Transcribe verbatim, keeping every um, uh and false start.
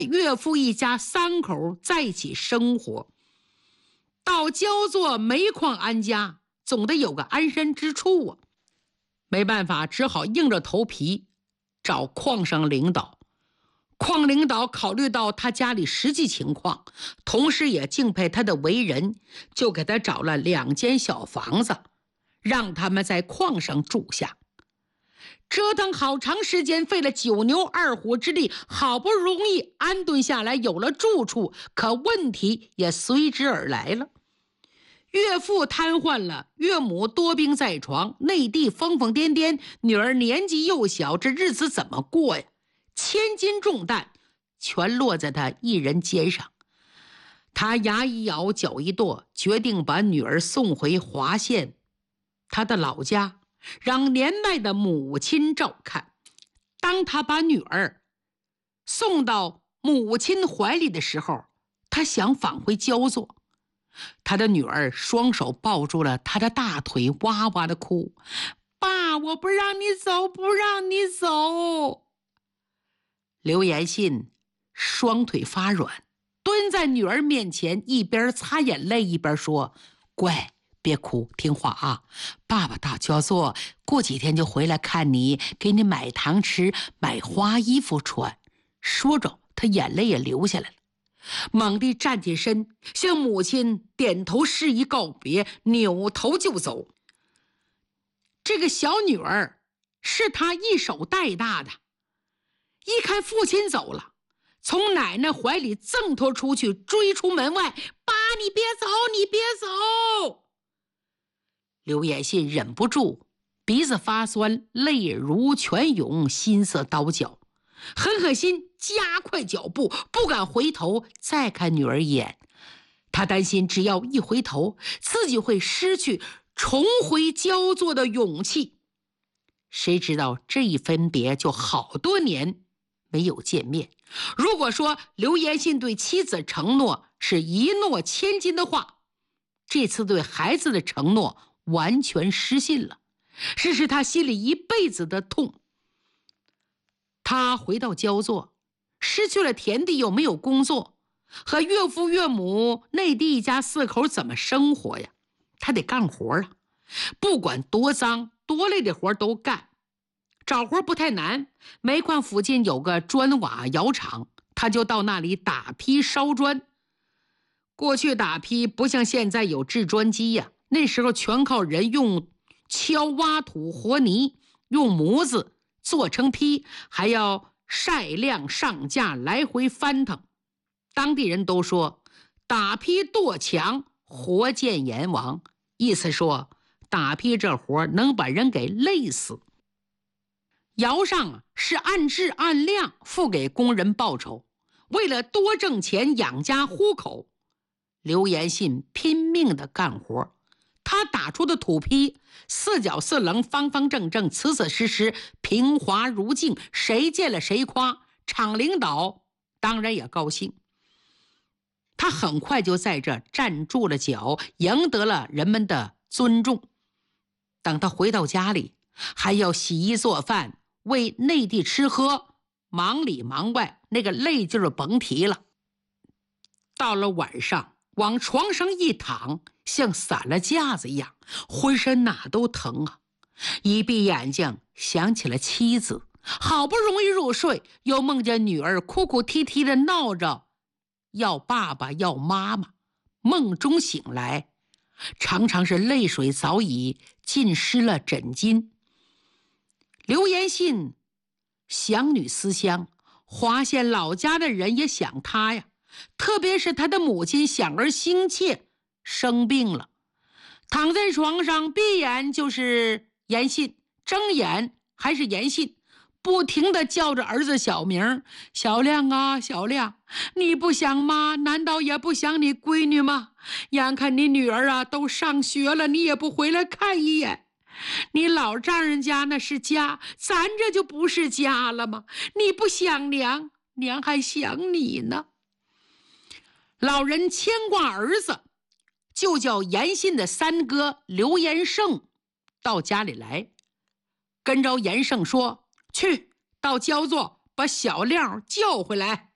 岳父一家三口在一起生活。到焦作煤矿安家，总得有个安身之处啊。没办法，只好硬着头皮找矿上领导。矿领导考虑到他家里实际情况，同时也敬佩他的为人，就给他找了两间小房子，让他们在矿上住下。折腾好长时间，费了九牛二虎之力，好不容易安顿下来，有了住处，可问题也随之而来了。岳父瘫痪了，岳母多病在床，内地疯疯癫癫，女儿年纪又小，这日子怎么过呀？千斤重担全落在他一人肩上。他牙一咬，脚一跺，决定把女儿送回华县他的老家，让年迈的母亲照看。当他把女儿送到母亲怀里的时候，他想返回焦作。他的女儿双手抱住了他的大腿，哇哇的哭：爸，我不让你走，不让你走。刘延信双腿发软，蹲在女儿面前，一边擦眼泪一边说：乖，别哭，听话啊！爸爸到焦作，过几天就回来看你，给你买糖吃，买花衣服穿。说着，他眼泪也流下来了，猛地站起身，向母亲点头示意告别，扭头就走。这个小女儿是他一手带大的，一看父亲走了，从奶奶怀里挣脱出去，追出门外：爸，你别走，你别走！刘延信忍不住，鼻子发酸，泪如泉涌，心色刀绞，狠狠心加快脚步，不敢回头再看女儿一眼。他担心只要一回头，自己会失去重回焦作的勇气。谁知道这一分别就好多年没有见面。如果说刘延信对妻子承诺是一诺千金的话，这次对孩子的承诺完全失信了，这是他心里一辈子的痛。他回到焦作，失去了田地，又没有工作，和岳父岳母内地一家四口怎么生活呀？他得干活了，不管多脏多累的活都干。找活不太难，煤矿附近有个砖瓦窑厂，他就到那里打坯烧砖。过去打坯不像现在有制砖机呀，那时候全靠人用锹挖土和泥，用模子做成坯，还要晒晾上架，来回翻腾。当地人都说打坯剁墙，活见阎王，意思说打坯这活能把人给累死。窑上是按质按量付给工人报酬，为了多挣钱养家糊口，刘延信拼命的干活。他打出的土坯四角四棱，方方正正，瓷瓷实实，平滑如镜，谁见了谁夸。厂领导当然也高兴。他很快就在这站住了脚，赢得了人们的尊重。等他回到家里，还要洗衣做饭，为内地吃喝，忙里忙外，那个累劲儿甭提了。到了晚上，往床上一躺，像散了架子一样，浑身哪都疼啊！一闭眼睛，想起了妻子，好不容易入睡，又梦见女儿哭哭啼啼的闹着要爸爸要妈妈。梦中醒来，常常是泪水早已浸湿了枕巾。刘延信想女思乡，华县老家的人也想他呀，特别是他的母亲想儿心切，生病了，躺在床上，闭眼就是延信，睁眼还是延信，不停地叫着儿子小名：小亮啊，小亮，你不想妈，难道也不想你闺女吗？眼看你女儿啊都上学了，你也不回来看一眼。你老丈人家那是家，咱这就不是家了吗？你不想娘，娘还想你呢。老人牵挂儿子，就叫延信的三哥刘延胜到家里来，跟着延胜说：去到焦作把小亮叫回来。